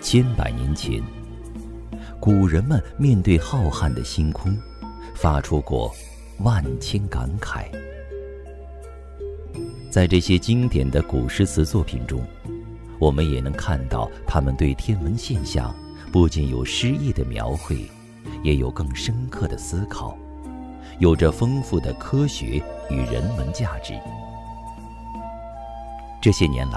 千百年前，古人们面对浩瀚的星空，发出过万千感慨。在这些经典的古诗词作品中，我们也能看到他们对天文现象不仅有诗意的描绘，也有更深刻的思考，有着丰富的科学与人文价值。这些年来，